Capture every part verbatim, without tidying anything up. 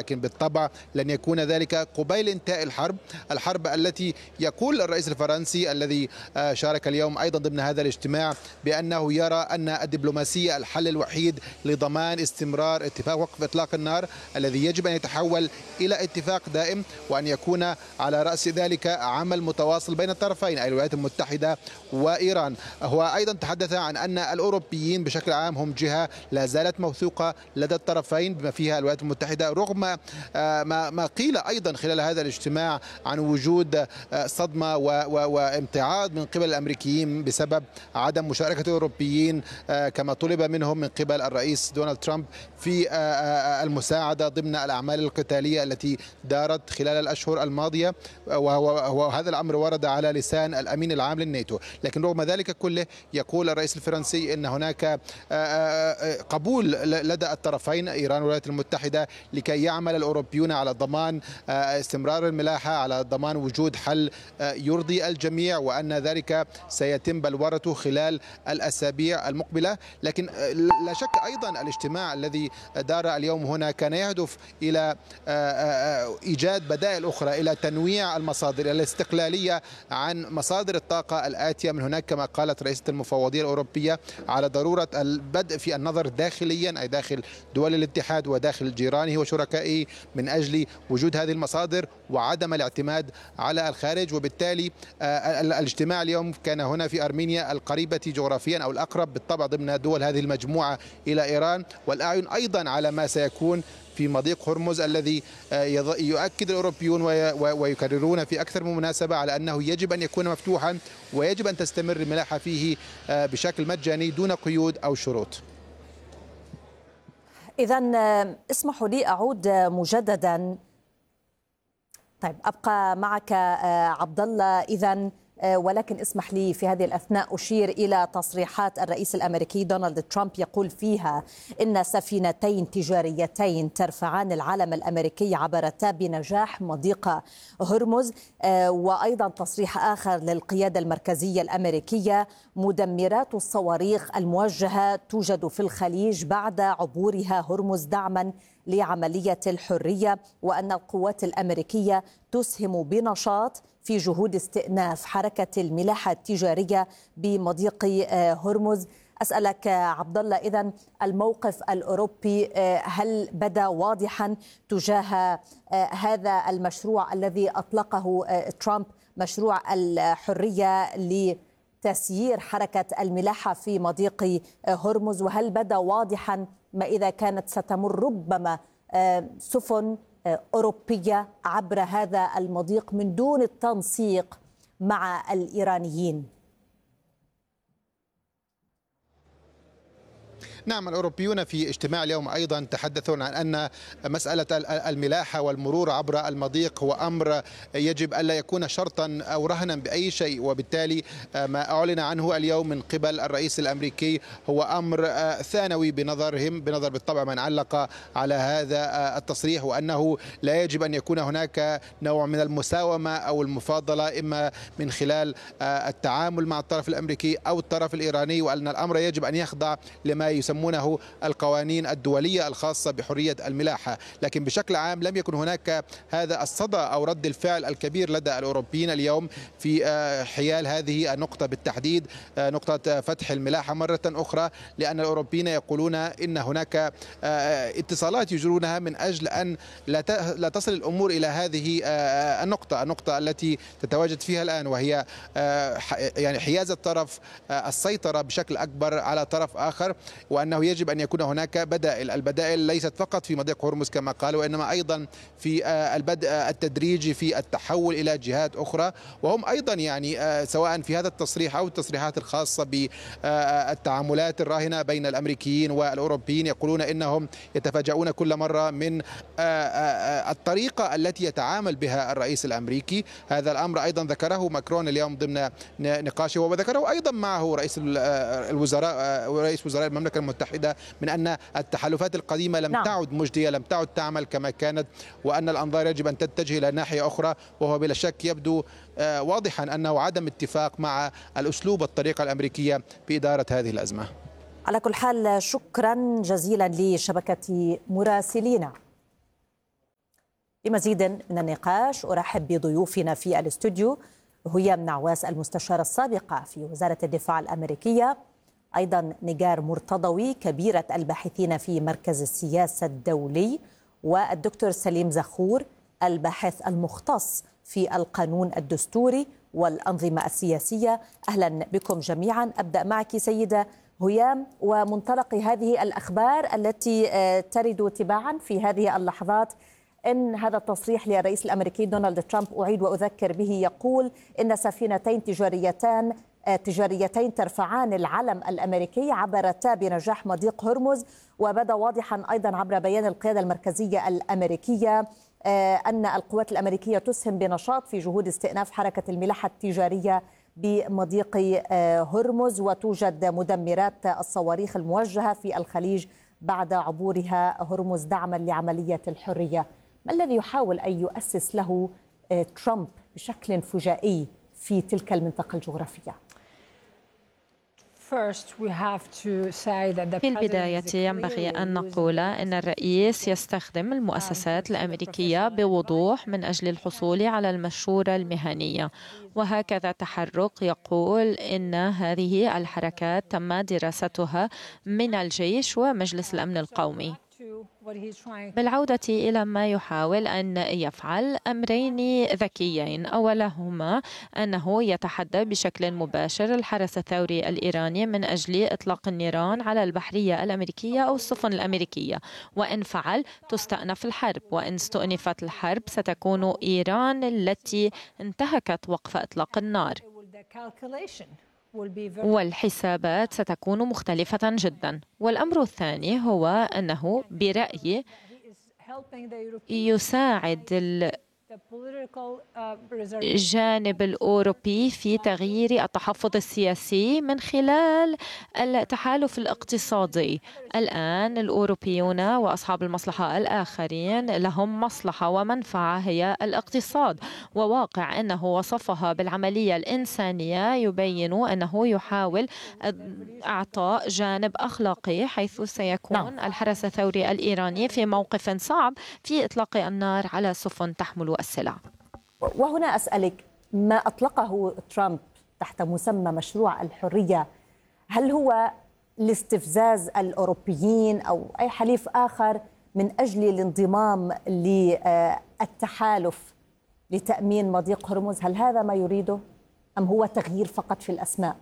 لكن بالطبع لن يكون ذلك قبيل انتهاء الحرب الحرب التي يقول الرئيس الفرنسي الذي شارك اليوم أيضا ضمن هذا الاجتماع بأنه يرى أن الدبلوماسية الحل الوحيد لضمان استمرار اتفاق وقف إطلاق النار الذي يجب أن يتحول إلى اتفاق دائم، وأن يكون على رأس ذلك عمل متواصل بين الطرفين أي الولايات المتحدة وإيران. هو أيضا تحدث عن أن الأوروبيين بشكل عام هم جهة لا زالت موثوقة لدى الطرفين بما فيها الولايات المتحدة، رغم ما قيل أيضا خلال هذا الاجتماع عن وجود صدمة وامتعاض من قبل الأمريكيين بسبب عدم مشاركة الأوروبيين كما طلب منهم من قبل الرئيس دونالد ترامب في المساعدة ضمن الأعمال القتالية التي دارت خلال الأشهر الماضية، وهذا الأمر ورد على لسان الأمين العام للناتو. لكن رغم ذلك كله يقول الرئيس الفرنسي أن هناك قبول لدى الطرفين إيران والولايات المتحدة لكي يعمل الأوروبيون على ضمان استمرار الملاحة، على ضمان وجود حل يرضي الجميع، وأن ذلك سيتم بلورته خلال الأسابيع المقبلة. لكن لا شك أيضا الاجتماع الذي دار اليوم هنا كان يهدف إلى إيجاد بدائل أخرى، إلى تنويع المصادر، الاستقلالية عن مصادر الطاقة الآتية من هناك، كما قالت رئيسة المفوضية الأوروبية على ضرورة البدء في النظر داخليا أي داخل دول الاتحاد وداخل جيرانه وشركائه من أجل وجود هذه المصادر وعدم الاعتماد على الخارج. وبالتالي الاجتماع اليوم كان هنا في أرمينيا القريبة جغرافيا أو الأقرب بالطبع ضمن دول هذه المجموعة إلى إيران، والأعين أيضا على ما سيكون في مضيق هرمز الذي يؤكد الأوروبيون ويكررون في أكثر من مناسبة على أنه يجب أن يكون مفتوحا ويجب أن تستمر الملاحة فيه بشكل مجاني دون قيود أو شروط. إذن اسمحوا لي أعود مجددا. طيب أبقى معك عبد الله إذن، ولكن اسمح لي في هذه الأثناء أشير إلى تصريحات الرئيس الأمريكي دونالد ترامب يقول فيها إن سفينتين تجاريتين ترفعان العلم الأمريكي عبرتا بنجاح مضيق هرمز. وأيضا تصريح آخر للقيادة المركزية الأمريكية: مدمرات الصواريخ الموجهة توجد في الخليج بعد عبورها هرمز دعما لعملية الحرية، وأن القوات الأمريكية تسهم بنشاط في جهود استئناف حركة الملاحة التجارية بمضيق هرمز. أسألك عبد الله، إذن الموقف الأوروبي هل بدا واضحا تجاه هذا المشروع الذي أطلقه ترامب، مشروع الحرية لتسيير حركة الملاحة في مضيق هرمز؟ وهل بدا واضحا ما إذا كانت ستمر ربما سفن أوروبية عبر هذا المضيق من دون التنسيق مع الإيرانيين؟ نعم، الأوروبيون في اجتماع اليوم أيضا تحدثون عن أن مسألة الملاحة والمرور عبر المضيق هو أمر يجب ألا يكون شرطا أو رهنا بأي شيء، وبالتالي ما أعلن عنه اليوم من قبل الرئيس الأمريكي هو أمر ثانوي بنظرهم، بنظر بالطبع من علق على هذا التصريح، وأنه لا يجب أن يكون هناك نوع من المساومة أو المفاضلة إما من خلال التعامل مع الطرف الأمريكي أو الطرف الإيراني، وأن الأمر يجب أن يخضع لما يسمى يسمونه القوانين الدولية الخاصة بحرية الملاحة. لكن بشكل عام لم يكن هناك هذا الصدى أو رد الفعل الكبير لدى الأوروبيين اليوم في حيال هذه النقطة بالتحديد، نقطة فتح الملاحة مرة أخرى، لأن الأوروبيين يقولون إن هناك اتصالات يجرونها من أجل أن لا تصل الأمور إلى هذه النقطة النقطة التي تتواجد فيها الآن، وهي يعني حيازة طرف السيطرة بشكل أكبر على طرف آخر، وأنه يجب أن يكون هناك بدائل. البدائل ليست فقط في مضيق هرمز كما قالوا، وإنما أيضا في البدء التدريجي في التحول إلى جهات أخرى. وهم أيضا يعني سواء في هذا التصريح أو التصريحات الخاصة بالتعاملات الراهنة بين الأمريكيين والأوروبيين يقولون إنهم يتفاجؤون كل مرة من الطريقة التي يتعامل بها الرئيس الأمريكي. هذا الأمر أيضا ذكره ماكرون اليوم ضمن نقاشه، وذكره أيضا معه رئيس الوزراء ورئيس وزراء المملكة المتحدة، من أن التحالفات القديمة لم نعم. تعد مجدية، لم تعد تعمل كما كانت، وأن الأنظار يجب أن تتجه إلى ناحية أخرى. وهو بلا شك يبدو واضحا أنه عدم اتفاق مع الأسلوب والطريقة الأمريكية في إدارة هذه الأزمة. على كل حال شكرا جزيلا لشبكة مراسلينا. لمزيد من النقاش أرحب بضيوفنا في الاستوديو: هيام نعواس المستشارة السابقة في وزارة الدفاع الأمريكية، أيضا نجار مرتضوي كبيرة الباحثين في مركز السياسة الدولي، والدكتور سليم زخور الباحث المختص في القانون الدستوري والأنظمة السياسية. أهلا بكم جميعا. أبدأ معك سيدة هيام، ومنطلق هذه الأخبار التي ترد تباعا في هذه اللحظات إن هذا التصريح للرئيس الأمريكي دونالد ترامب، أعيد وأذكر به، يقول إن سفينتين تجاريتان تجاريتين ترفعان العلم الأمريكي عبرتا بنجاح مضيق هرمز. وبدا واضحا أيضا عبر بيان القيادة المركزية الأمريكية أن القوات الأمريكية تسهم بنشاط في جهود استئناف حركة الملاحة التجارية بمضيق هرمز، وتوجد مدمرات الصواريخ الموجهة في الخليج بعد عبورها هرمز دعما لعملية الحرية. ما الذي يحاول أن يؤسس له ترامب بشكل فجائي في تلك المنطقة الجغرافية؟ في البداية ينبغي أن نقول أن الرئيس يستخدم المؤسسات الأمريكية بوضوح من أجل الحصول على المشورة المهنية، وهكذا تحرك يقول إن هذه الحركات تم دراستها من الجيش ومجلس الأمن القومي. بالعودة إلى ما يحاول أن يفعل، أمرين ذكيين: أولهما أنه يتحدى بشكل مباشر الحرس الثوري الإيراني من أجل إطلاق النيران على البحرية الأمريكية أو السفن الأمريكية، وإن فعل تستأنف الحرب، وإن استؤنفت الحرب ستكون إيران التي انتهكت وقف إطلاق النار، والحسابات ستكون مختلفة جدا. والأمر الثاني هو أنه برأيي يساعد الجانب الأوروبي في تغيير التحفظ السياسي من خلال التحالف الاقتصادي. الآن الأوروبيون وأصحاب المصلحة الآخرين لهم مصلحة ومنفعة هي الاقتصاد، وواقع أنه وصفها بالعملية الإنسانية يبين أنه يحاول إعطاء جانب أخلاقي، حيث سيكون الحرس الثوري الإيراني في موقف صعب في إطلاق النار على سفن تحمل السلع. وهنا أسألك، ما أطلقه ترامب تحت مسمى مشروع الحرية، هل هو لاستفزاز الأوروبيين أو أي حليف آخر من أجل الانضمام للتحالف لتأمين مضيق هرمز؟ هل هذا ما يريده أم هو تغيير فقط في الأسماء؟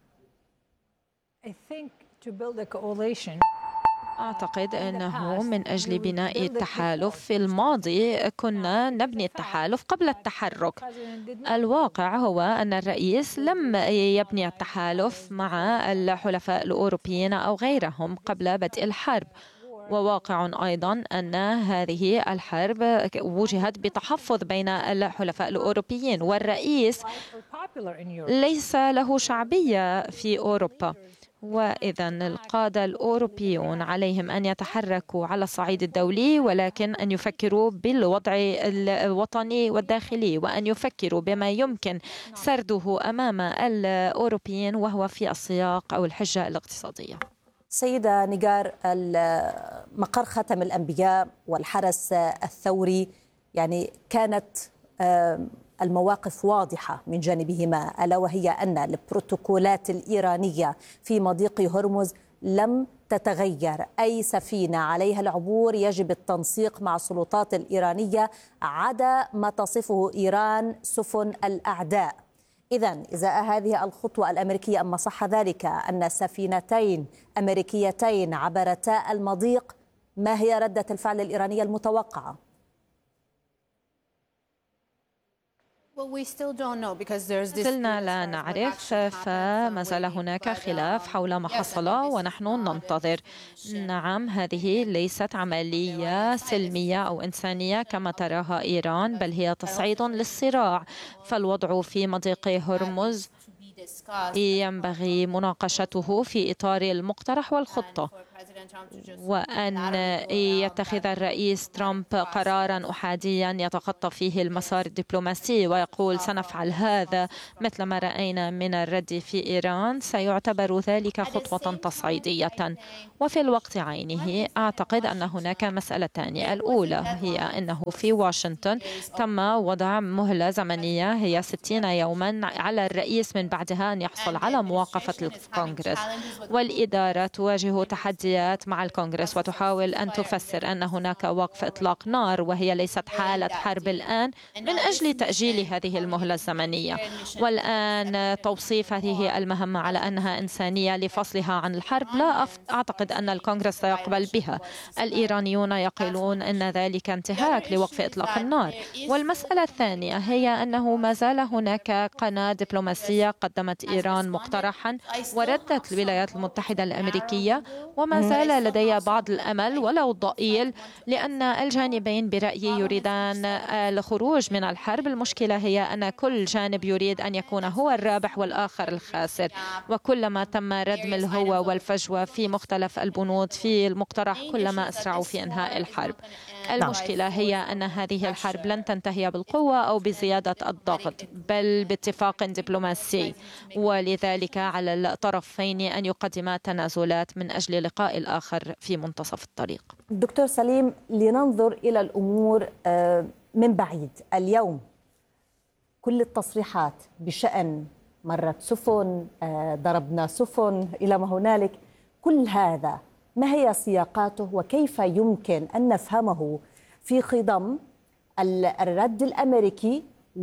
أعتقد أنه من أجل بناء التحالف. في الماضي كنا نبني التحالف قبل التحرك. الواقع هو أن الرئيس لم يبني التحالف مع الحلفاء الأوروبيين أو غيرهم قبل بدء الحرب، وواقع أيضا أن هذه الحرب وجهت بتحفظ بين الحلفاء الأوروبيين، والرئيس ليس له شعبية في أوروبا. وإذا القادة الأوروبيون عليهم أن يتحركوا على الصعيد الدولي، ولكن أن يفكروا بالوضع الوطني والداخلي، وأن يفكروا بما يمكن سرده أمام الأوروبيين وهو في السياق أو الحجة الاقتصادية. سيدة نجار، مقر خاتم الأنبياء والحرس الثوري يعني كانت المواقف واضحة من جانبهما، ألا وهي أن البروتوكولات الإيرانية في مضيق هرمز لم تتغير. أي سفينة عليها العبور يجب التنسيق مع السلطات الإيرانية، عدا ما تصفه إيران سفن الأعداء. إذن إزاء هذه الخطوة الأمريكية، أما صح ذلك أن سفينتين أمريكيتين عبرتا المضيق، ما هي ردة الفعل الإيرانية المتوقعة؟ زلنا لا نعرف، فما زال هناك خلاف حول ما حصل ونحن ننتظر. نعم، هذه ليست عملية سلمية أو إنسانية كما تراها إيران، بل هي تصعيد للصراع. فالوضع في مضيق هرمز ينبغي مناقشته في إطار المقترح والخطة. وأن يتخذ الرئيس ترامب قراراً أحادياً يتخطى فيه المسار الدبلوماسي ويقول سنفعل هذا مثل ما رأينا من الرد في إيران، سيعتبر ذلك خطوة تصعيدية. وفي الوقت عينه أعتقد أن هناك مسألتان. الأولى هي أنه في واشنطن تم وضع مهلة زمنية هي ستين يوما على الرئيس من بعدها أن يحصل على موافقة الكونغرس، والإدارة تواجه تحديات مع الكونغرس وتحاول أن تفسر أن هناك وقف إطلاق نار وهي ليست حالة حرب الآن من أجل تأجيل هذه المهلة الزمنية، والآن توصيف هذه المهمة على أنها إنسانية لفصلها عن الحرب لا أعتقد أن الكونغرس سيقبل بها. الإيرانيون يقولون أن ذلك انتهاك لوقف إطلاق النار. والمسألة الثانية هي أنه ما زال هناك قناة دبلوماسية قدمت إيران مقترحا وردت الولايات المتحدة الأمريكية، وما زال لدي بعض الأمل ولو ضئيل لأن الجانبين برأيي يريدان الخروج من الحرب. المشكلة هي أن كل جانب يريد أن يكون هو الرابح والآخر الخاسر، وكلما تم ردم الهوة والفجوة في مختلف البنود في المقترح كلما أسرعوا في إنهاء الحرب. المشكلة هي أن هذه الحرب لن تنتهي بالقوة أو بزيادة الضغط بل باتفاق دبلوماسي، ولذلك على الطرفين أن يقدما تنازلات من أجل لقاء الآخر في منتصف الطريق. دكتور سليم، لننظر إلى الأمور من بعيد. اليوم كل التصريحات بشأن مرت سفن، ضربنا سفن إلى ما هنالك، كل هذا ما هي سياقاته وكيف يمكن أن نفهمه في خضم الرد الأمريكي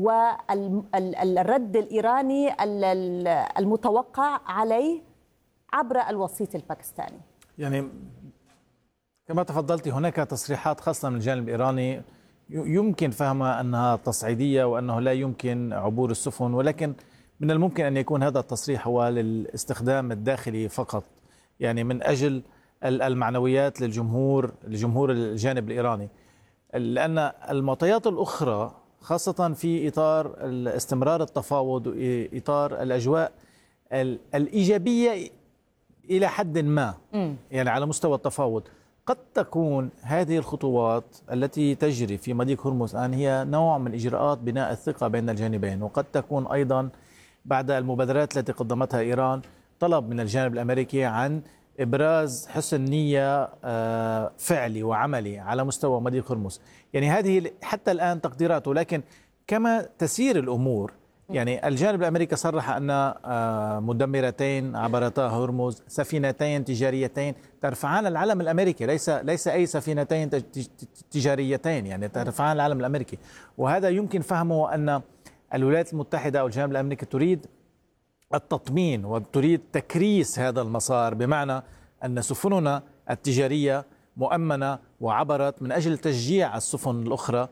والرد الإيراني المتوقع عليه عبر الوسيط الباكستاني؟ يعني كما تفضلتي هناك تصريحات خاصة من الجانب الإيراني يمكن فهمها أنها تصعيدية وأنه لا يمكن عبور السفن، ولكن من الممكن أن يكون هذا التصريح هو للاستخدام الداخلي فقط، يعني من أجل المعنويات للجمهور لجمهور الجانب الإيراني، لأن المعطيات الأخرى خاصة في إطار استمرار التفاوض وإطار الأجواء الإيجابية إلى حد ما، يعني على مستوى التفاوض قد تكون هذه الخطوات التي تجري في مضيق هرمز الآن هي نوع من إجراءات بناء الثقة بين الجانبين، وقد تكون أيضا بعد المبادرات التي قدمتها إيران طلب من الجانب الأمريكي عن إبراز حسن نية فعلي وعملي على مستوى مضيق هرمز. يعني هذه حتى الآن تقديرات، ولكن كما تسير الأمور يعني الجانب الأمريكي صرح أن مدمرتين عبرتا هرمز، سفينتين تجاريتين ترفعان العلم الأمريكي، ليس ليس أي سفينتين تجاريتين، يعني ترفعان العلم الأمريكي. وهذا يمكن فهمه أن الولايات المتحدة أو الجانب الأمريكي تريد التطمين وتريد تكريس هذا المسار، بمعنى أن سفننا التجارية مؤمنة وعبرت من أجل تشجيع السفن الأخرى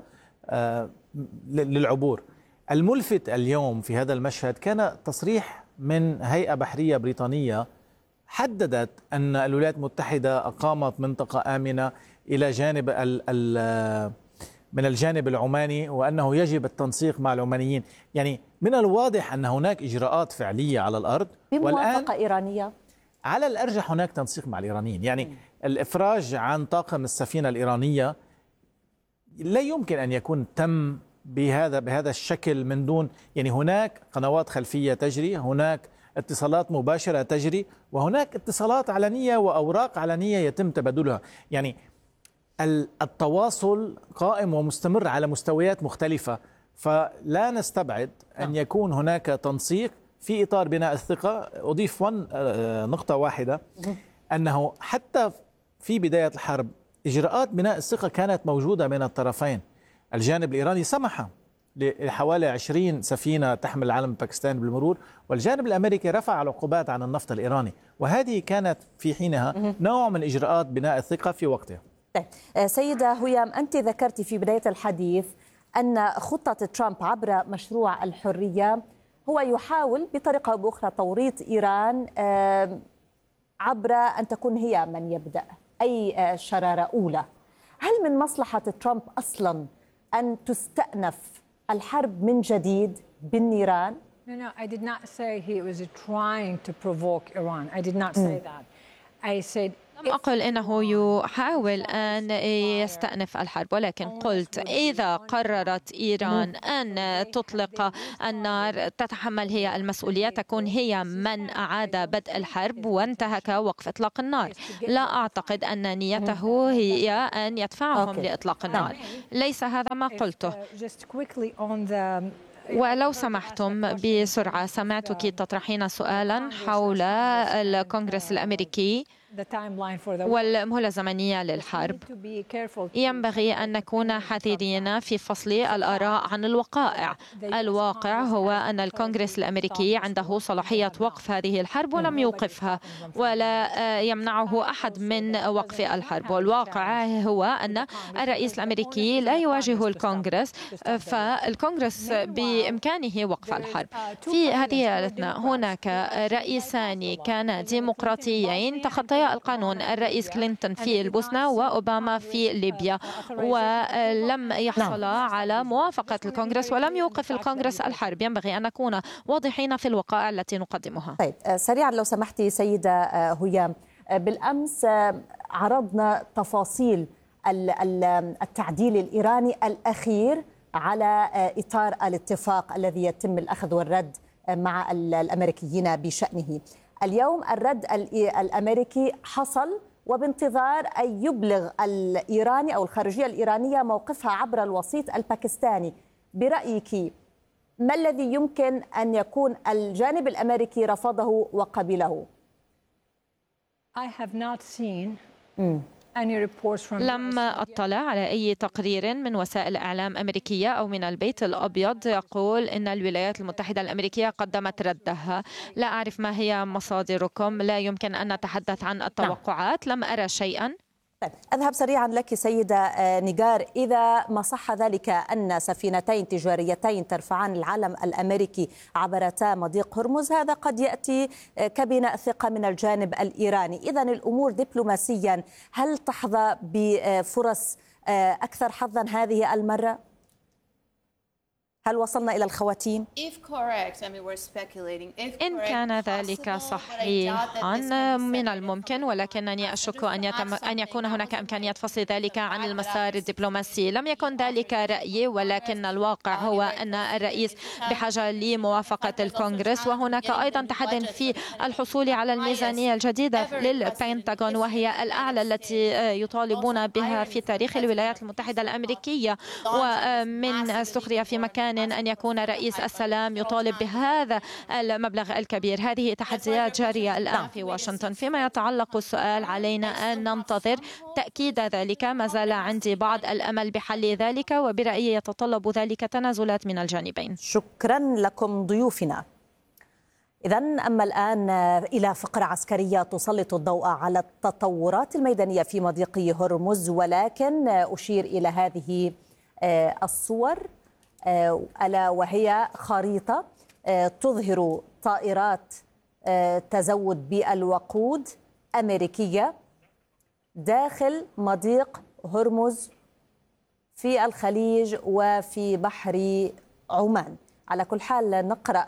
للعبور. الملفت اليوم في هذا المشهد كان تصريح من هيئة بحرية بريطانية حددت أن الولايات المتحدة أقامت منطقة آمنة إلى جانب ال ال من الجانب العماني، وأنه يجب التنسيق مع العمانيين. يعني من الواضح أن هناك إجراءات فعلية على الأرض بموافقة إيرانية. على الأرجح هناك تنسيق مع الإيرانيين، يعني م. الإفراج عن طاقم السفينة الإيرانية لا يمكن أن يكون تم بهذا بهذا الشكل من دون، يعني هناك قنوات خلفية تجري، هناك اتصالات مباشرة تجري، وهناك اتصالات علنية وأوراق علنية يتم تبادلها. يعني التواصل قائم ومستمر على مستويات مختلفة، فلا نستبعد أن يكون هناك تنسيق في إطار بناء الثقة. أضيف نقطة واحدة، أنه حتى في بداية الحرب إجراءات بناء الثقة كانت موجودة من الطرفين. الجانب الإيراني سمح لحوالي عشرين سفينة تحمل العلم الباكستاني بالمرور، والجانب الأمريكي رفع العقوبات عن النفط الإيراني، وهذه كانت في حينها نوع من إجراءات بناء الثقة في وقتها. طيب سيدة هيام، أنت ذكرت في بداية الحديث أن خطة ترامب عبر مشروع الحرية هو يحاول بطريقة أو بأخرى توريط إيران عبر أن تكون هي من يبدأ أي شرارة أولى. هل من مصلحة ترامب أصلا أن تستأنف الحرب من جديد بالنيران؟ No, no, I did not say he was trying to provoke Iran. I did not say that. I said لم أقل إنه يحاول أن يستأنف الحرب، ولكن قلت إذا قررت إيران أن تطلق النار تتحمل هي المسؤولية، تكون هي من أعاد بدء الحرب وانتهك وقف إطلاق النار. لا أعتقد أن نيته هي أن يدفعهم لإطلاق النار، ليس هذا ما قلته. ولو سمحتم بسرعة، سمعتك تطرحين سؤالا حول الكونغرس الأمريكي والمهلة الزمنية للحرب. ينبغي أن نكون حذرين في فصل الآراء عن الوقائع. الواقع هو أن الكونغرس الأمريكي عنده صلاحية وقف هذه الحرب ولم يوقفها، ولا يمنعه أحد من وقف الحرب. والواقع هو أن الرئيس الأمريكي لا يواجه الكونغرس، فالكونغرس بإمكانه وقف الحرب. في هذه الأثناء هناك رئيسان كانا ديمقراطيين تخطيا القانون، الرئيس كلينتون في البوسنة وأوباما في ليبيا، ولم يحصل على موافقة الكونغرس ولم يوقف الكونغرس الحرب. ينبغي أن نكون واضحين في الوقائع التي نقدمها. طيب سريعا لو سمحتي سيدة هيام، بالأمس عرضنا تفاصيل التعديل الإيراني الأخير على إطار الاتفاق الذي يتم الأخذ والرد مع الأمريكيين بشأنه. اليوم الرد الأمريكي حصل، وبانتظار أن يبلغ الإيراني أو الخارجية الإيرانية موقفها عبر الوسيط الباكستاني. برأيك ما الذي يمكن أن يكون الجانب الأمريكي رفضه وقبله؟ I have not seen م. لم أطلع على أي تقرير من وسائل إعلام أمريكية أو من البيت الأبيض يقول إن الولايات المتحدة الأمريكية قدمت ردها. لا أعرف ما هي مصادركم، لا يمكن أن نتحدث عن التوقعات. لم أرى شيئا. أذهب سريعا لك سيدة نيجار، إذا ما صح ذلك أن سفينتين تجاريتين ترفعان العلم الأمريكي عبرتا مضيق هرمز، هذا قد يأتي كبناء ثقة من الجانب الإيراني. إذن الأمور دبلوماسيا هل تحظى بفرص أكثر حظا هذه المرة؟ هل وصلنا إلى الخواتيم؟ إن كان ذلك صحيحا من الممكن، ولكنني أشك أن, يتم... أن يكون هناك إمكانية فصل ذلك عن المسار الدبلوماسي. لم يكن ذلك رأيي، ولكن الواقع هو أن الرئيس بحاجة لموافقة الكونغرس، وهناك أيضا تحدي في الحصول على الميزانية الجديدة للبنتاغون، وهي الأعلى التي يطالبون بها في تاريخ الولايات المتحدة الأمريكية. ومن السخرية في مكان أن يكون رئيس السلام يطالب بهذا المبلغ الكبير. هذه تحديات جارية الآن في واشنطن. فيما يتعلق السؤال، علينا أن ننتظر تأكيد ذلك. ما زال عندي بعض الأمل بحل ذلك، وبرأيي يتطلب ذلك تنازلات من الجانبين. شكرا لكم ضيوفنا. إذن أما الآن إلى فقرة عسكرية تسلط الضوء على التطورات الميدانية في مضيق هرمز، ولكن أشير إلى هذه الصور، ألا وهي خريطة تظهر طائرات تزود بالوقود أمريكية داخل مضيق هرمز في الخليج وفي بحر عمان. على كل حال نقرأ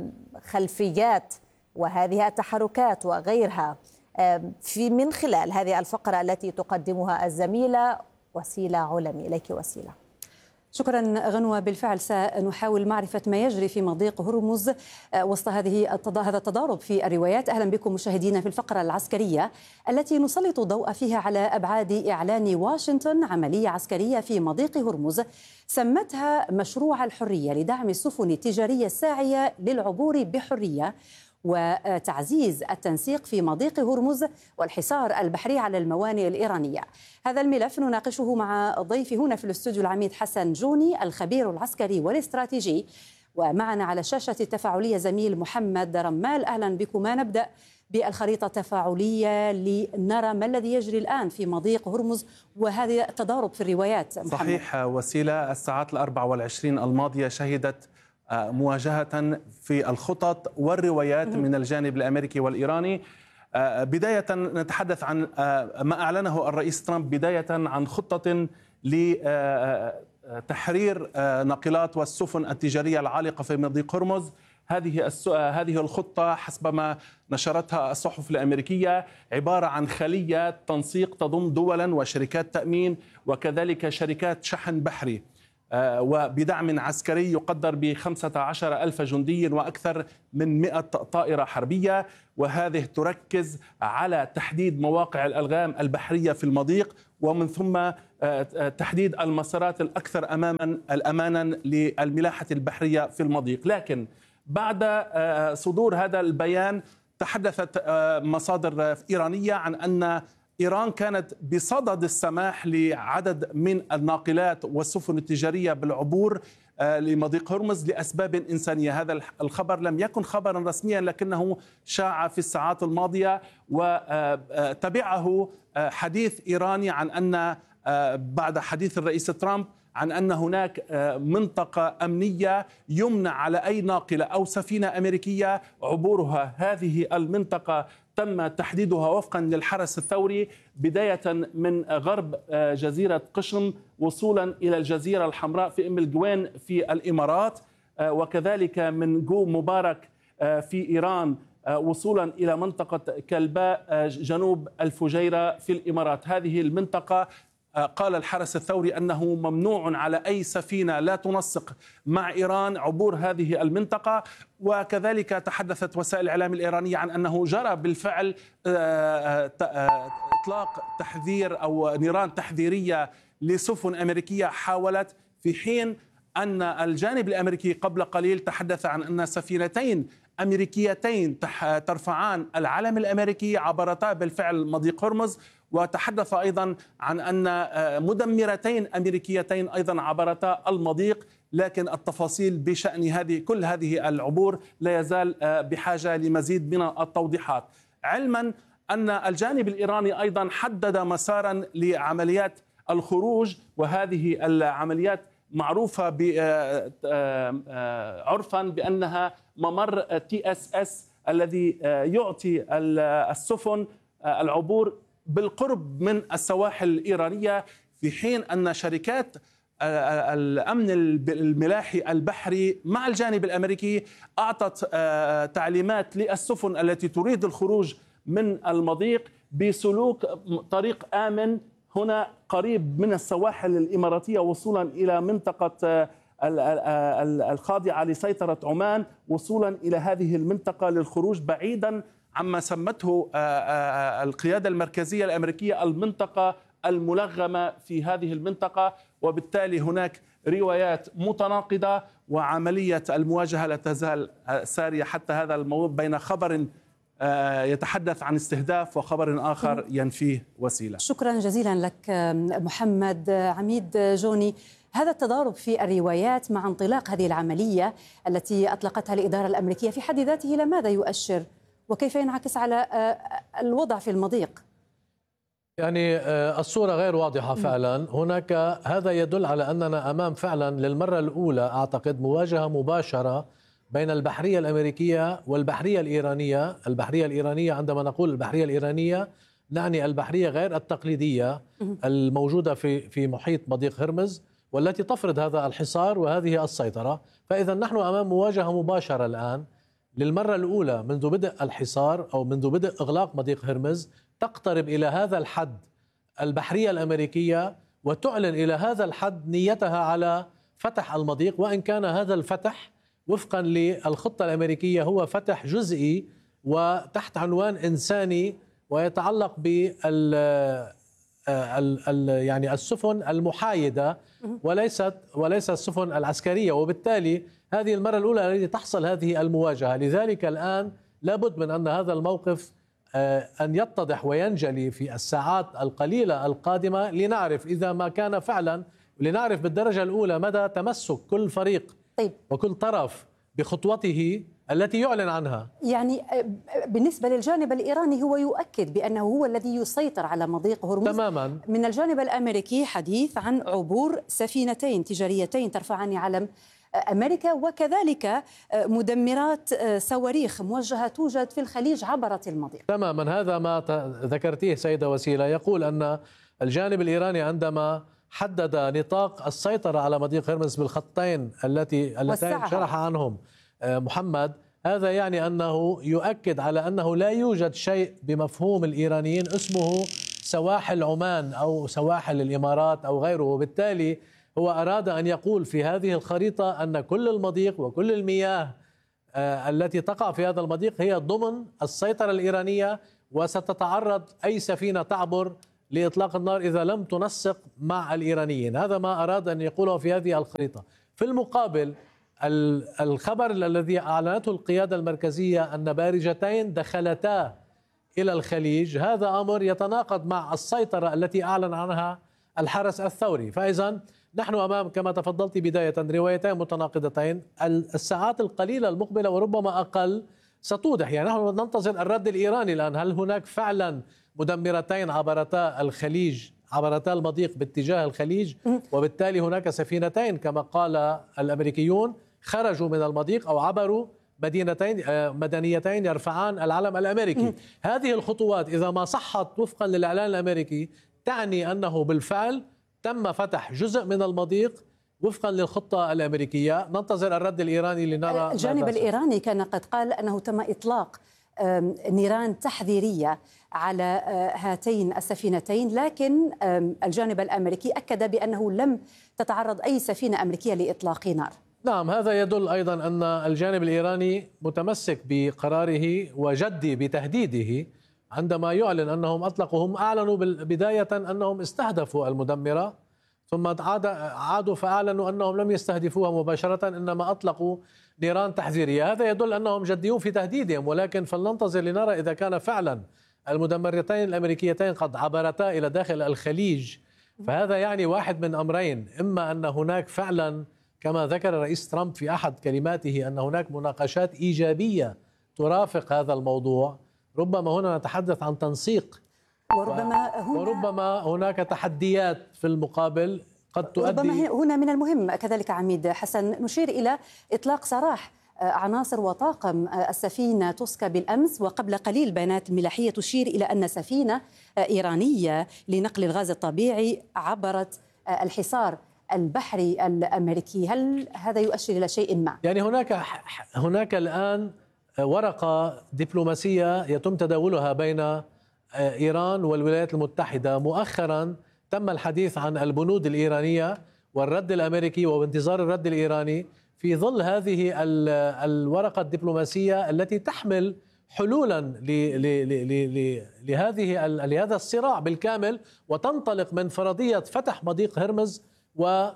خلفيات وهذه التحركات وغيرها في من خلال هذه الفقرة التي تقدمها الزميلة وسيلة علمي. إليك وسيلة. شكرا غنوة. بالفعل سنحاول معرفة ما يجري في مضيق هرمز وسط هذه هذا التضارب في الروايات. أهلا بكم مشاهدينا في الفقرة العسكرية التي نسلط الضوء فيها على أبعاد إعلان واشنطن عملية عسكرية في مضيق هرمز سمتها مشروع الحرية لدعم السفن التجارية الساعية للعبور بحرية وتعزيز التنسيق في مضيق هرمز والحصار البحري على الموانئ الإيرانية. هذا الملف نناقشه مع ضيفي هنا في الاستوديو العميد حسن جوني الخبير العسكري والاستراتيجي، ومعنا على الشاشة التفاعلية زميل محمد رمال. أهلا بكما. نبدأ بالخريطة التفاعلية لنرى ما الذي يجري الآن في مضيق هرمز وهذا التضارب في الروايات. محمد. صحيح وسيلة. الساعات الأربع والعشرين الماضية شهدت مواجهة في الخطط والروايات من الجانب الأمريكي والإيراني. بداية نتحدث عن ما أعلنه الرئيس ترامب، بداية عن خطة لتحرير ناقلات والسفن التجارية العالقة في مضيق هرمز. هذه هذه الخطة حسب ما نشرتها الصحف الأمريكية عبارة عن خلية تنسيق تضم دولا وشركات تأمين وكذلك شركات شحن بحري، وبدعم عسكري يقدر ب خمسة عشر ألف جندي وأكثر من مئة طائرة حربية. وهذه تركز على تحديد مواقع الألغام البحرية في المضيق، ومن ثم تحديد المسارات الأكثر أماما الأمانا للملاحة البحرية في المضيق. لكن بعد صدور هذا البيان تحدثت مصادر إيرانية عن أن إيران كانت بصدد السماح لعدد من الناقلات والسفن التجارية بالعبور لمضيق هرمز لأسباب إنسانية. هذا الخبر لم يكن خبرا رسميا لكنه شاع في الساعات الماضية، وتبعه حديث إيراني عن أن بعد حديث الرئيس ترامب عن أن هناك منطقة أمنية يمنع على أي ناقلة أو سفينة أمريكية عبورها. هذه المنطقة تم تحديدها وفقا للحرس الثوري بداية من غرب جزيرة قشم وصولا إلى الجزيرة الحمراء في أم القوين في الإمارات، وكذلك من جو مبارك في إيران وصولا إلى منطقة كلباء جنوب الفجيرة في الإمارات. هذه المنطقة قال الحرس الثوري أنه ممنوع على أي سفينة لا تنسق مع إيران عبور هذه المنطقة. وكذلك تحدثت وسائل الإعلام الإيرانية عن أنه جرى بالفعل إطلاق تحذير أو نيران تحذيرية لسفن أمريكية حاولت، في حين أن الجانب الأمريكي قبل قليل تحدث عن أن سفينتين أمريكيتين ترفعان العلم الأمريكي عبرتا بالفعل مضيق هرمز، وتحدث أيضا عن أن مدمرتين أمريكيتين أيضا عبرتا المضيق. لكن التفاصيل بشأن هذه كل هذه العبور لا يزال بحاجة لمزيد من التوضيحات، علما أن الجانب الإيراني أيضا حدد مسارا لعمليات الخروج، وهذه العمليات معروفة عرفا بأنها ممر تي اس اس الذي يعطي السفن العبور بالقرب من السواحل الإيرانية، في حين أن شركات الأمن الملاحي البحري مع الجانب الأمريكي أعطت تعليمات للسفن التي تريد الخروج من المضيق بسلوك طريق آمن هنا قريب من السواحل الإماراتية وصولا إلى منطقة الخاضعة لسيطرة عمان، وصولا إلى هذه المنطقة للخروج بعيدا عما سمته القيادة المركزية الأمريكية المنطقة الملغمة في هذه المنطقة. وبالتالي هناك روايات متناقضة، وعملية المواجهة لا تزال سارية حتى هذا الموضوع بين خبر يتحدث عن استهداف وخبر آخر ينفيه وسيلة. شكرا جزيلا لك محمد عميد جوني. هذا التضارب في الروايات مع انطلاق هذه العملية التي أطلقتها الإدارة الأمريكية في حد ذاته إلى ماذا يؤشر وكيف ينعكس على الوضع في المضيق؟ يعني الصورة غير واضحة فعلا. هناك هذا يدل على أننا أمام فعلا للمرة الأولى أعتقد مواجهة مباشرة بين البحرية الأمريكية والبحرية الإيرانية. البحرية الإيرانية عندما نقول البحرية الإيرانية نعني البحرية غير التقليدية الموجودة في في محيط مضيق هرمز والتي تفرض هذا الحصار وهذه السيطرة. فإذا نحن أمام مواجهة مباشرة الآن للمرة الأولى منذ بدء الحصار أو منذ بدء إغلاق مضيق هرمز تقترب إلى هذا الحد البحرية الأمريكية وتعلن إلى هذا الحد نيتها على فتح المضيق، وإن كان هذا الفتح وفقا للخطة الأمريكية هو فتح جزئي وتحت عنوان إنساني ويتعلق بال يعني السفن المحايدة وليست وليس السفن العسكرية، وبالتالي هذه المرة الأولى التي تحصل هذه المواجهة. لذلك الآن لابد من أن هذا الموقف أن يتضح وينجلي في الساعات القليلة القادمة لنعرف إذا ما كان فعلا، لنعرف بالدرجة الأولى مدى تمسك كل فريق طيب. وكل طرف بخطوته التي يعلن عنها. يعني بالنسبة للجانب الإيراني هو يؤكد بأنه هو الذي يسيطر على مضيق هرمز تماما. من الجانب الأمريكي حديث عن عبور سفينتين تجاريتين ترفعان علم أمريكا، وكذلك مدمرات صواريخ موجهة توجد في الخليج عبرت المضيق. تماما، هذا ما ذكرتيه سيدة وسيلة. يقول أن الجانب الإيراني عندما حدد نطاق السيطرة على مضيق هرمز بالخطين التي اللتين شرح عنهم محمد، هذا يعني أنه يؤكد على أنه لا يوجد شيء بمفهوم الإيرانيين اسمه سواحل عمان أو سواحل الإمارات أو غيره، وبالتالي هو أراد أن يقول في هذه الخريطة أن كل المضيق وكل المياه التي تقع في هذا المضيق هي ضمن السيطرة الإيرانية، وستتعرض أي سفينة تعبر لإطلاق النار إذا لم تنسق مع الإيرانيين. هذا ما أراد أن يقوله في هذه الخريطة. في المقابل الخبر الذي أعلنته القيادة المركزية أن بارجتين دخلتا إلى الخليج، هذا أمر يتناقض مع السيطرة التي أعلن عنها الحرس الثوري. فإذا نحن أمام كما تفضلت بداية روايتين متناقضتين. الساعات القليلة المقبلة وربما أقل ستوضح، يعني نحن ننتظر الرد الإيراني الآن. هل هناك فعلا مدمرتين عبرتا الخليج، عبرتا المضيق باتجاه الخليج، وبالتالي هناك سفينتين كما قال الأمريكيون خرجوا من المضيق أو عبروا مدينتين مدنيتين يرفعان العلم الأمريكي. هذه الخطوات إذا ما صحت وفقا للإعلان الأمريكي تعني أنه بالفعل تم فتح جزء من المضيق وفقا للخطة الأمريكية. ننتظر الرد الإيراني لنرى. الجانب الإيراني كان قد قال أنه تم إطلاق نيران تحذيرية على هاتين السفينتين، لكن الجانب الأمريكي أكد بأنه لم تتعرض أي سفينة أمريكية لإطلاق نار. نعم، هذا يدل أيضا أن الجانب الإيراني متمسك بقراره وجدي بتهديده عندما يعلن أنهم أطلقوا. هم أعلنوا بداية أنهم استهدفوا المدمرة، ثم عاد عادوا فأعلنوا أنهم لم يستهدفوها مباشرة إنما أطلقوا نيران تحذيرية. هذا يدل أنهم جديون في تهديدهم، ولكن فلننتظر لنرى إذا كان فعلا المدمرتين الأمريكيتين قد عبرتا إلى داخل الخليج. فهذا يعني واحد من أمرين: إما أن هناك فعلا كما ذكر الرئيس ترامب في أحد كلماته أن هناك مناقشات إيجابية ترافق هذا الموضوع، ربما هنا نتحدث عن تنسيق، وربما هنا وربما هناك تحديات في المقابل قد تؤدي. ربما هنا من المهم كذلك عميد حسن نشير إلى إطلاق سراح عناصر وطاقم السفينة توسكا بالأمس، وقبل قليل بيانات ملاحية تشير إلى أن سفينة إيرانية لنقل الغاز الطبيعي عبرت الحصار البحري الأمريكي. هل هذا يؤشر إلى شيء ما؟ يعني هناك هناك الآن ورقة دبلوماسية يتم تداولها بين إيران والولايات المتحدة. مؤخرا تم الحديث عن البنود الإيرانية والرد الأمريكي وبانتظار الرد الإيراني في ظل هذه الورقة الدبلوماسية التي تحمل حلولا لهذه لهذا الصراع بالكامل، وتنطلق من فرضية فتح مضيق هرمز و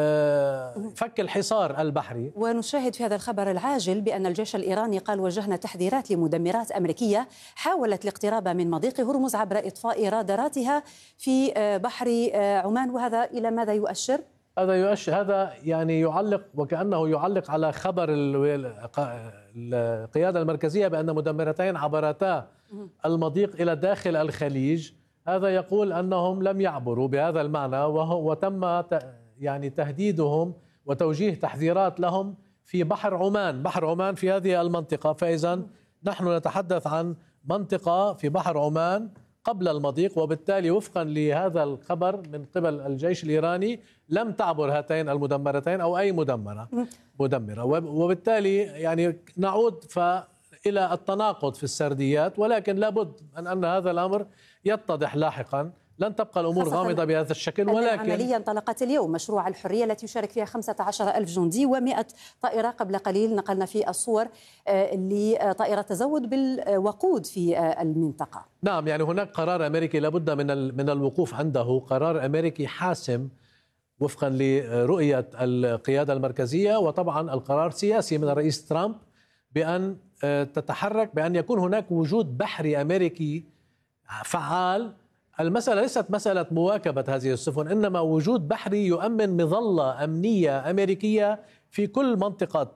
فك الحصار البحري. ونشاهد في هذا الخبر العاجل بأن الجيش الإيراني قال وجهنا تحذيرات لمدمرات أمريكية حاولت الاقتراب من مضيق هرمز عبر إطفاء راداراتها في بحر عمان، وهذا إلى ماذا يؤشر؟ هذا يؤشر هذا يعني يعلق وكأنه يعلق على خبر القيادة المركزية بأن مدمرتين عبرتا المضيق إلى داخل الخليج. هذا يقول أنهم لم يعبروا بهذا المعنى، وتم يعني تهديدهم وتوجيه تحذيرات لهم في بحر عمان، بحر عمان في هذه المنطقة. فإذا نحن نتحدث عن منطقة في بحر عمان قبل المضيق، وبالتالي وفقا لهذا الخبر من قبل الجيش الإيراني لم تعبر هاتين المدمرتين أو أي مدمرة مدمرة، وبالتالي يعني نعود إلى التناقض في السرديات، ولكن لابد من أن هذا الأمر يتضح لاحقا. لن تبقى الأمور غامضة بهذا الشكل. ولكن عمليا انطلقت اليوم مشروع الحرية التي يشارك فيها خمسة عشر ألف جندي ومئة طائرة. قبل قليل نقلنا في الصور لطائرة تزود بالوقود في المنطقة. نعم، يعني هناك قرار أمريكي لابد من من الوقوف عنده، قرار أمريكي حاسم وفقا لرؤية القيادة المركزية، وطبعا القرار سياسي من الرئيس ترامب بأن تتحرك بأن يكون هناك وجود بحري أمريكي فعال. المسألة ليست مسألة مواكبة هذه السفن، إنما وجود بحري يؤمن مظلة أمنية أمريكية في كل منطقة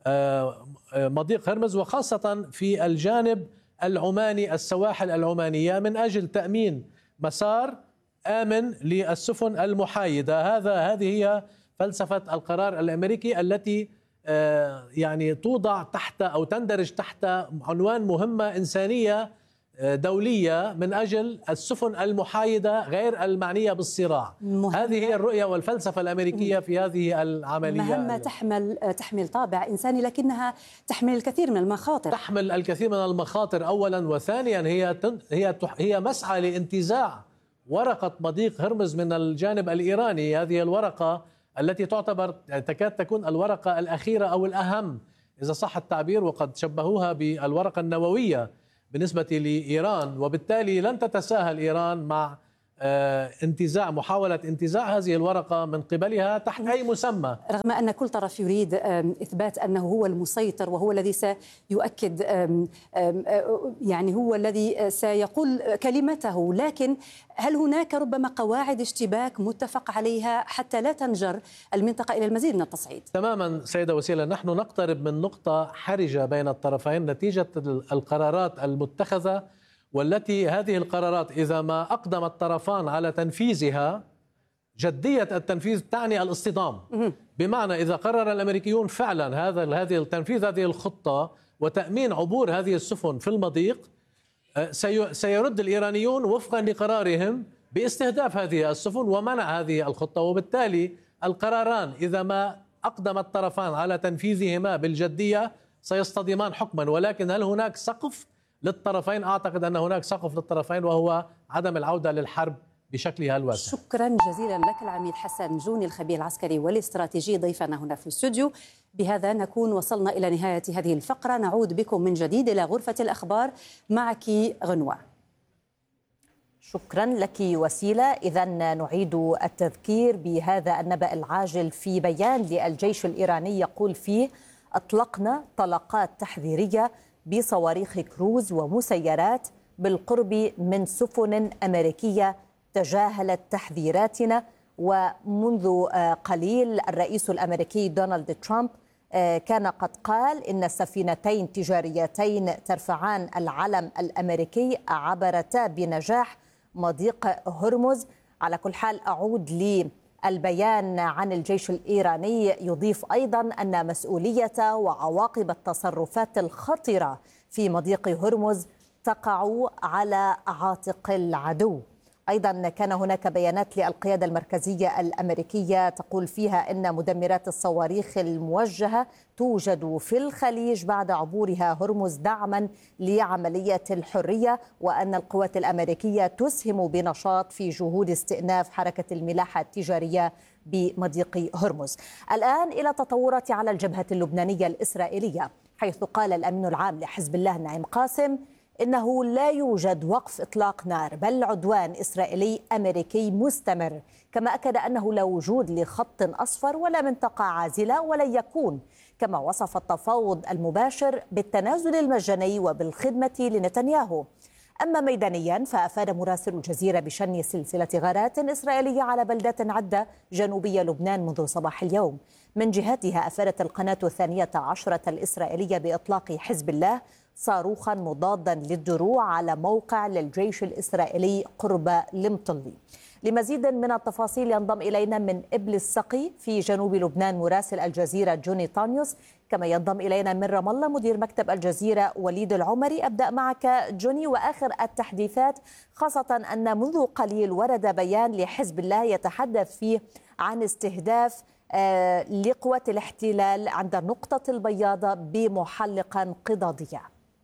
مضيق هرمز، وخاصة في الجانب العماني، السواحل العمانية، من أجل تأمين مسار آمن للسفن المحايدة. هذا هذه هي فلسفة القرار الأمريكي التي يعني توضع تحت أو تندرج تحت عنوان مهمة إنسانية دولية من أجل السفن المحايدة غير المعنية بالصراع. هذه هي الرؤية والفلسفة الأمريكية في هذه العملية. مهمة تحمل تحمل طابع إنساني لكنها تحمل الكثير من المخاطر. تحمل الكثير من المخاطر أولا، وثانيا هي هي هي مسعى لانتزاع ورقة مضيق هرمز من الجانب الإيراني. هذه الورقة التي تعتبر تكاد تكون الورقة الأخيرة أو الأهم إذا صح التعبير، وقد شبهوها بالورقة النووية بالنسبة لإيران، وبالتالي لن تتساهل إيران مع انتزاع محاولة انتزاع هذه الورقة من قبلها تحت أي مسمى، رغم أن كل طرف يريد إثبات أنه هو المسيطر وهو الذي سيؤكد يعني هو الذي سيقول كلمته. لكن هل هناك ربما قواعد اشتباك متفق عليها حتى لا تنجر المنطقة إلى المزيد من التصعيد؟ تماما سيدة وسيلة، نحن نقترب من نقطة حرجة بين الطرفين نتيجة القرارات المتخذة، والتي هذه القرارات إذا ما أقدم الطرفان على تنفيذها جدية التنفيذ تعني الاصطدام. بمعنى إذا قرر الأمريكيون فعلا هذا هذه التنفيذ هذه الخطة وتأمين عبور هذه السفن في المضيق، سيرد الإيرانيون وفقا لقرارهم باستهداف هذه السفن ومنع هذه الخطة. وبالتالي القراران إذا ما أقدم الطرفان على تنفيذهما بالجدية سيصطدمان حكما. ولكن هل هناك سقف للطرفين؟ أعتقد أن هناك سقف للطرفين وهو عدم العودة للحرب بشكلها الواسع. شكرا جزيلا لك العميد حسن جوني، الخبير العسكري والاستراتيجي، ضيفنا هنا في الاستوديو. بهذا نكون وصلنا إلى نهاية هذه الفقرة، نعود بكم من جديد إلى غرفة الأخبار. معك غنوة. شكرا لك وسيلة. إذا نعيد التذكير بهذا النبأ العاجل في بيان للجيش الإيراني يقول فيه: أطلقنا طلقات تحذيرية بصواريخ كروز ومسيرات بالقرب من سفن أمريكية تجاهلت تحذيراتنا. ومنذ قليل الرئيس الأمريكي دونالد ترامب كان قد قال إن السفينتين تجاريتين ترفعان العلم الأمريكي عبرتا بنجاح مضيق هرمز. على كل حال أعود للبيان عن الجيش الإيراني، يضيف أيضا أن مسؤولية وعواقب التصرفات الخطرة في مضيق هرمز تقع على عاتق العدو. أيضا كان هناك بيانات للقيادة المركزية الأمريكية تقول فيها أن مدمرات الصواريخ الموجهة توجد في الخليج بعد عبورها هرمز دعما لعملية الحرية، وأن القوات الأمريكية تسهم بنشاط في جهود استئناف حركة الملاحة التجارية بمضيق هرمز. الآن إلى تطورات على الجبهة اللبنانية الإسرائيلية، حيث قال الأمين العام لحزب الله نعيم قاسم إنه لا يوجد وقف إطلاق نار بل عدوان إسرائيلي أمريكي مستمر، كما أكد أنه لا وجود لخط أصفر ولا منطقة عازلة ولن يكون، كما وصف التفاوض المباشر بالتنازل المجاني وبالخدمة لنتنياهو. أما ميدانيا فأفاد مراسل الجزيرة بشن سلسلة غارات إسرائيلية على بلدات عدة جنوبية لبنان منذ صباح اليوم. من جهتها أفادت القناة الثانية عشرة الإسرائيلية بإطلاق حزب الله صاروخا مضادا للدروع على موقع للجيش الإسرائيلي قرب المطلي. لمزيد من التفاصيل ينضم إلينا من إبل السقي في جنوب لبنان مراسل الجزيرة جوني طانيوس، كما ينضم إلينا من رام الله مدير مكتب الجزيرة وليد العمري. أبدأ معك جوني، وآخر التحديثات، خاصة أن منذ قليل ورد بيان لحزب الله يتحدث فيه عن استهداف لقوات الاحتلال عند نقطة البياضة بمحلقة قضاضية.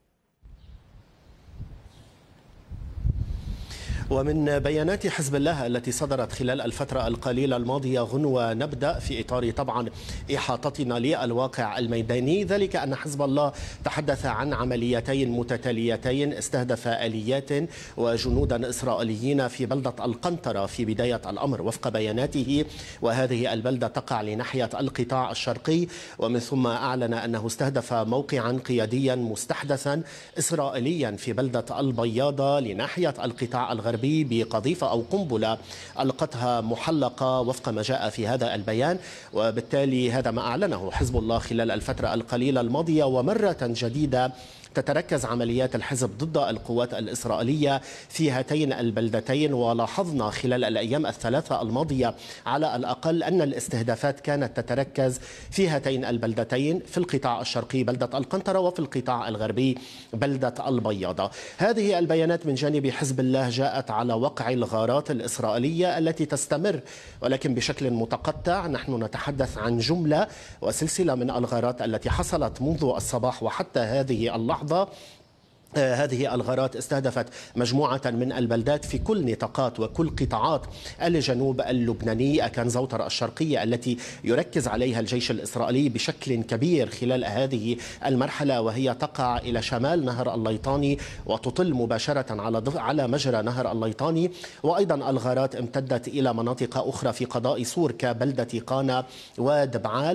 ومن بيانات حزب الله التي صدرت خلال الفترة القليلة الماضية غنوة، نبدأ في إطار طبعا إحاطتنا للواقع الميداني، ذلك أن حزب الله تحدث عن عمليتين متتاليتين استهدف آليات وجنودا إسرائيليين في بلدة القنطرة في بداية الأمر وفق بياناته، وهذه البلدة تقع لناحية القطاع الشرقي. ومن ثم أعلن أنه استهدف موقعا قياديا مستحدثا إسرائيليا في بلدة البياضة لناحية القطاع الغربي الغربي بقذيفة أو قنبلة ألقتها محلقة وفق ما جاء في هذا البيان، وبالتالي هذا ما أعلنه حزب الله خلال الفترة القليلة الماضية. ومرة جديدة تتركز عمليات الحزب ضد القوات الإسرائيلية في هاتين البلدتين، ولاحظنا خلال الأيام الثلاثة الماضية على الأقل أن الاستهدافات كانت تتركز في هاتين البلدتين، في القطاع الشرقي بلدة القنطرة وفي القطاع الغربي بلدة البياضة. هذه البيانات من جانب حزب الله جاءت على وقع الغارات الإسرائيلية التي تستمر ولكن بشكل متقطع. نحن نتحدث عن جملة وسلسلة من الغارات التي حصلت منذ الصباح وحتى هذه اللحظة. هذه الغارات استهدفت مجموعة من البلدات في كل نطاقات وكل قطاعات الجنوب اللبناني، أكان زوتر الشرقية التي يركز عليها الجيش الإسرائيلي بشكل كبير خلال هذه المرحلة، وهي تقع إلى شمال نهر الليطاني وتطل مباشرة على على مجرى نهر الليطاني. وأيضا الغارات امتدت إلى مناطق أخرى في قضاء سور كبلدة قانا ودبعال.